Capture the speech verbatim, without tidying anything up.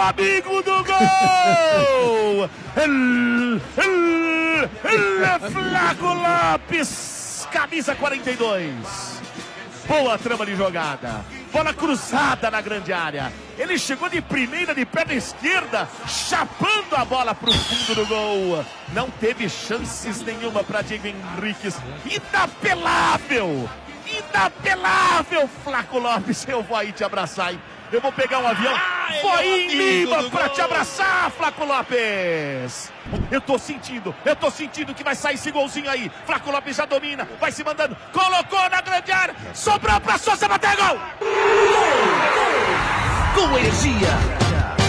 amigo do gol! Ele, ele, ele é Flaco Lopes, camisa quarenta e dois. Boa trama de jogada. Bola cruzada na grande área. Ele chegou de primeira, de perna esquerda, chapando a bola para o fundo do gol. Não teve chances nenhuma para Diego Henriques. Inapelável! Inapelável, Flaco Lopes. Eu vou aí te abraçar, hein? Eu vou pegar um avião, ah, vou ir em Lima pra te abraçar, Flaco Lopes. Eu tô sentindo, eu tô sentindo que vai sair esse golzinho aí. Flaco Lopes já domina, vai se mandando, colocou na grande área, sobrou pra Souza, bater gol! Com energia.